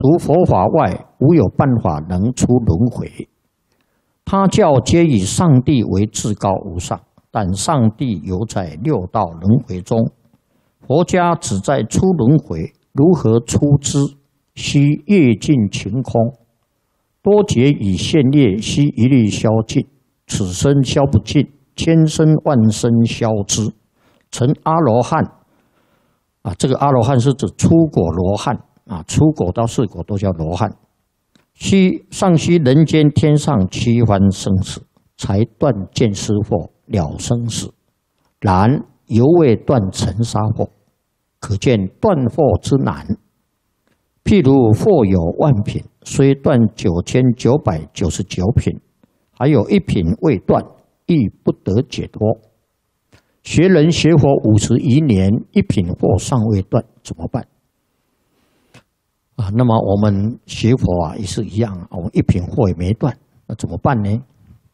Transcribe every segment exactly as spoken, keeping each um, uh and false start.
除佛法外，无有办法能出轮回。他教皆以上帝为至高无上，但上帝犹在六道轮回中。佛家只在出轮回，如何出之？须业尽晴空。多劫以现业，须一律消尽。此生消不尽，千生万生消之。成阿罗汉啊，这个阿罗汉是指出果罗汉啊，出果到四果都叫罗汉。须尚须人间天上七番生死，才断见思惑了生死。然犹未断尘沙惑，可见断惑之难。譬如惑有万品，虽断九千九百九十九品，还有一品未断，亦不得解脱。学人学佛五十余年，一品惑尚未断，怎么办？啊，那么我们学佛啊也是一样，我们一品惑也没断，那怎么办呢？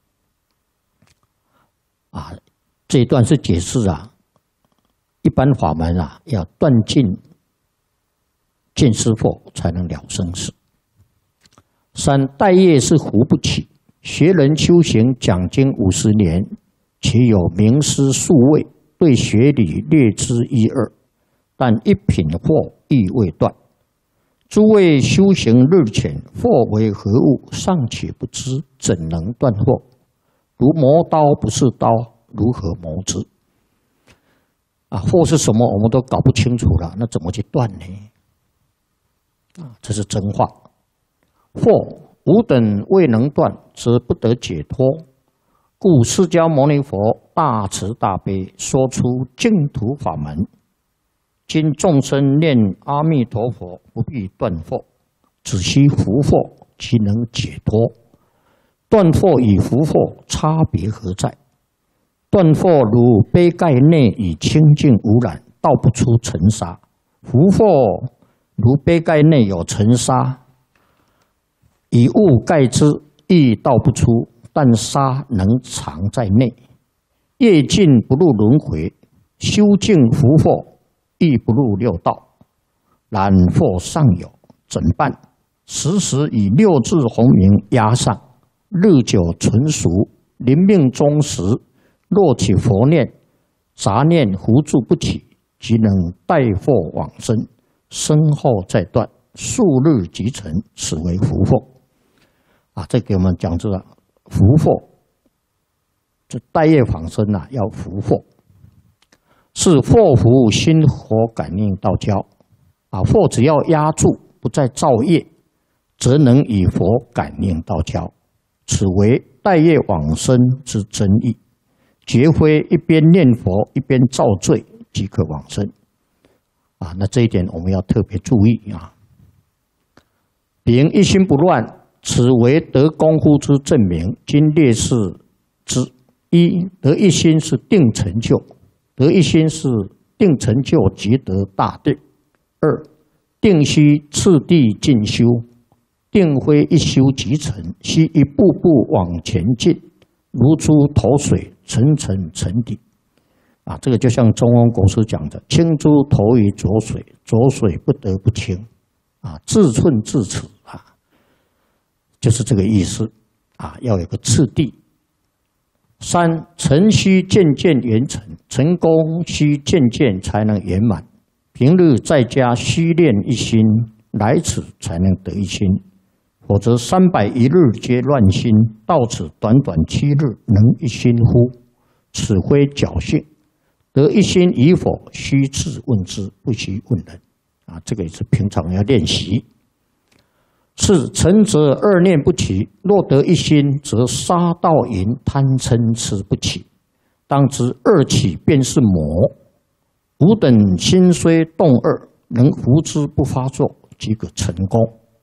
啊，这一段是解释啊，一般法门啊要断尽见思惑，才能了生死。三待业是扶不起，学人修行讲经五十年，且有名师数位，对学理略知一二，但一品惑亦未断。诸位修行日浅，惑为何物，尚且不知，怎能断惑？如磨刀不是刀，如何磨之？啊，惑是什么，我们都搞不清楚了，那怎么去断呢？啊，这是真话。惑吾等未能断，则不得解脱。故释迦牟尼佛大慈大悲，说出净土法门。今众生念阿弥陀佛，不必断惑，只需伏惑，即能解脱。断惑与伏惑差别何在？断惑如杯盖内以清净无染，倒不出尘沙；伏惑如杯盖内有尘沙，以物盖之，亦倒不出，但沙能藏在内。业尽不入轮回，修净伏惑亦不入六道。然惑尚有，怎办？时时以六字洪名压上，日久纯熟，临命终时，若起佛念，杂念糊住不起，即能带惑往生，身后再断，数日即成，此为伏惑。啊，这给我们讲这个伏惑，这带业往生啊，要伏惑，是惑伏心火感应道交。啊，惑只要压住，不再造业，则能与佛感应道交。此为带业往生之真意，绝非一边念佛一边造罪即可往生。啊，那这一点我们要特别注意啊。丙一心不乱，此为得功夫之证明。今列示之：一、得一心是定成就，得一心是定成就即得大定。二、定须次第进修，定非一修即成，须一步步往前进，如出头水，层层沉底。啊，这个就像中翁国师讲的：“轻珠投于浊水，浊水不得不清。”啊，自寸自尺啊，就是这个意思啊，要有个次第。三、成须渐渐圆成，成功须渐渐才能圆满。平日在家须练一心，来此才能得一心，否则三百一日皆乱心，到此短短七日能一心乎？此非侥幸。得一心与否，须自问之，不须问人。啊，这个也是平常要练习。是诚则二念不起，若得一心，则杀盗淫贪嗔痴不起。当知二起便是魔。吾等心虽动二，能伏之不发作，即可成功。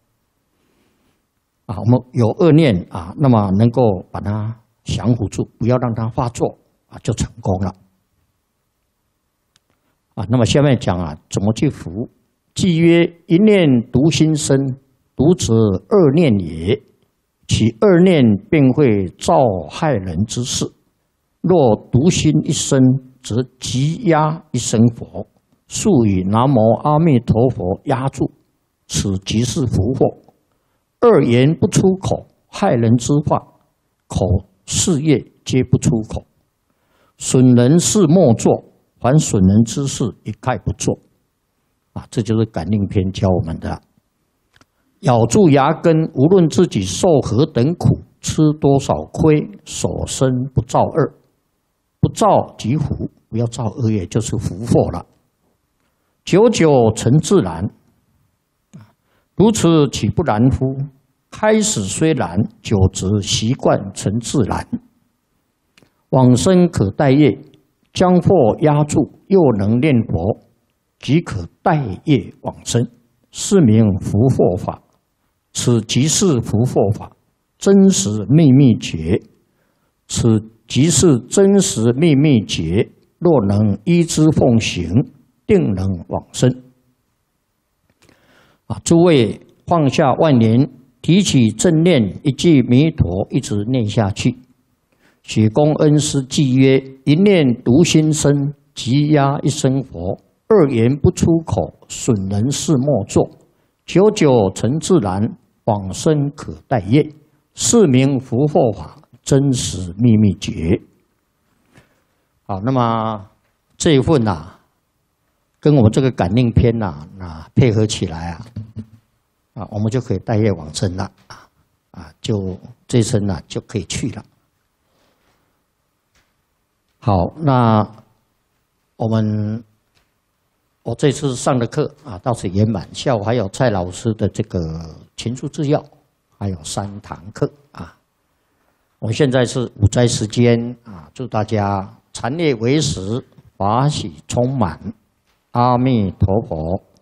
啊，我们有恶念啊，那么能够把它降服住，不要让它发作啊，就成功了。啊，那么下面讲啊，怎么去伏？既曰一念独心生，独则二念也。其二念便会造害人之事。若独心一生，则积压一生佛，速以南无阿弥陀佛压住， 此即是福祸。二言不出口，害人之话，口事业皆不出口。损人事莫做，凡损人之事一概不做。啊，这就是感应篇教我们的。咬住牙根，无论自己受何等苦，吃多少亏，所生不造恶，不造即福，不要造恶业，就是福祸了。久久成自然，如此岂不然乎？开始虽然，久之习惯成自然。往生可待业，将祸压住，又能念佛，即可待业往生，是名福祸法。此即是福祸法，真实秘密诀。此即是真实秘密诀。若能依之奉行，定能往生。啊，诸位放下万年，提起正念，一句弥陀，一直念下去。雪公恩师记曰：一念独心生，即压一生佛。二言不出口，损人事莫做。久久成自然，往生可待业。是名福祸法，真实秘密诀。好，那么这一份呐、啊，跟我们这个感应篇呐、啊，那配合起来啊，啊，我们就可以待业往生了啊，啊，就这一生呢、啊、就可以去了。好，那我们我这次上的课啊，到此圆满。下午还有蔡老师的这个情书制药，还有三堂课啊。我们现在是午斋时间啊，祝大家禅悦为实，法喜充满。阿弥陀佛。